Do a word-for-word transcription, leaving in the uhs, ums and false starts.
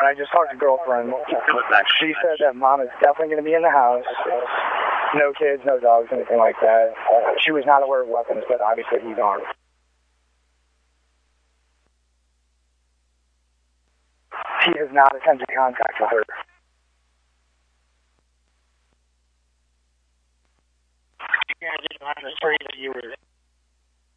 girlfriend. I just talked to girlfriend. She said that mom is definitely going to be in the house. No kids, no dogs, anything like that. Uh, she was not aware of weapons, but obviously he's armed. He has not attempted contact with her. Yeah, I didn't. I'm afraid that you were